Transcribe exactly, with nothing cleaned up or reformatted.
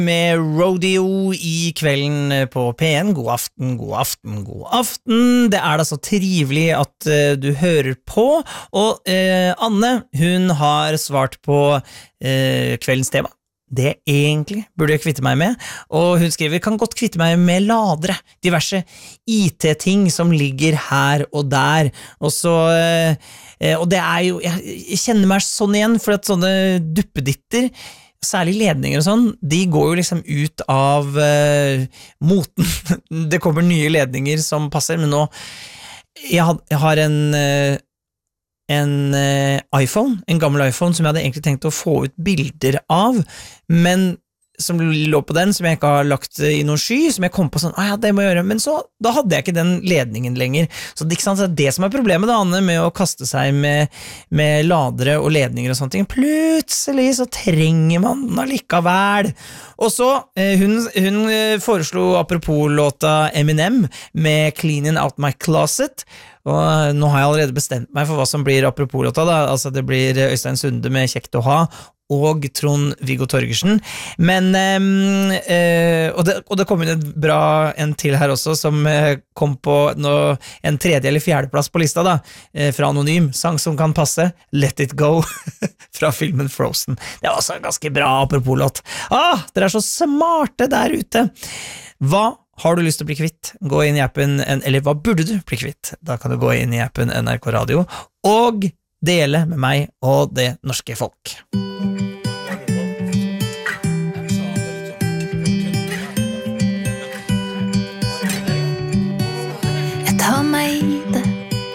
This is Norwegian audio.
Med Rodeo I kvelden på P en. God aften, god aften, god aften. Det er da så trivelig at uh, du hører på. Og uh, Anne, hun har svart på uh, kveldens tema. Det egentlig burde jeg kvitte meg med. Og hun skriver, kan godt kvitte meg med ladere. Diverse I T-ting som ligger her og der. Og så... Uh, og det er jo... Jeg, jeg kjenner meg sånn igjen, for at sånne duppeditter... Særlig ledninger og sånn, de går jo liksom ut av uh, moten. Det kommer nye ledninger som passer, men nå jeg, had, jeg har en uh, en uh, iPhone, en gammel iPhone som jeg hadde egentlig tenkt å få ut bilder av, men som lå på den, som jeg ikke har lagt I noen sky, som jeg kom på sånn, ah ja, det må jeg gjøre, men så, da hadde jeg ikke den ledningen lenger. Så det, ikke sant, så det som er problemet da, Anne, med å kaste seg med, med ladere og ledninger og sånne ting, plutselig så trenger man den allikevel. Og så, hun, hun foreslo apropos låta Eminem med Cleaning Out My Closet, og nå har jeg allerede bestemt meg for hva som blir apropos låta da, altså det blir Øystein Sunde med Kjekt å ha, og Trond-Viggo Torgersen, men um, uh, og, det, og det kom inn et bra en til her også, som uh, kom på nå, en tredje eller fjerde plass på lista da, uh, fra Anonym, sang som kan passe, Let It Go, fra filmen Frozen. Det var også en ganske bra apropos låt. Ah, dere er så smarte der ute. Hva har du lyst til å bli kvitt? Gå inn I appen, eller hva burde du bli kvitt? Da kan du gå inn I appen N R K Radio, og dele med meg og det norske folk.